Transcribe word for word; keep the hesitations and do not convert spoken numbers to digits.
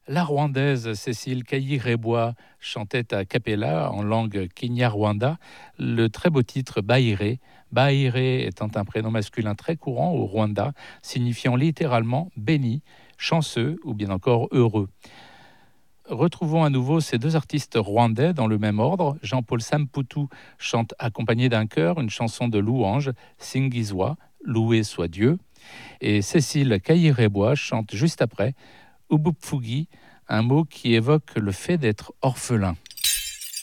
La Rwandaise Cécile Kayirébois chantait a cappella en langue Kinyarwanda le très beau titre Baïré. Baïré étant un prénom masculin très courant au Rwanda, signifiant littéralement béni, chanceux ou bien encore heureux. Retrouvons à nouveau ces deux artistes rwandais dans le même ordre. Jean-Paul Samputu chante accompagné d'un chœur une chanson de louange, Singizwa, loué soit Dieu. Et Cécile Kayirébois chante juste après, Ubupfugi, un mot qui évoque le fait d'être orphelin.